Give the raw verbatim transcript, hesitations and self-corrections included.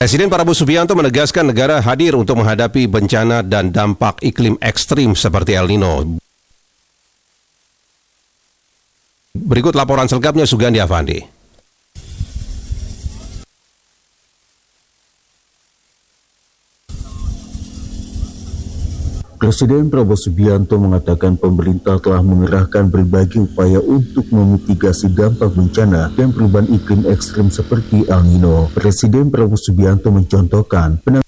Presiden Prabowo Subianto menegaskan negara hadir untuk menghadapi bencana dan dampak iklim ekstrim seperti El Nino. Berikut laporan selengkapnya Sugandi Avandi. Presiden Prabowo Subianto mengatakan pemerintah telah mengerahkan berbagai upaya untuk memitigasi dampak bencana dan perubahan iklim ekstrim seperti El Nino. Presiden Prabowo Subianto mencontohkan penanganan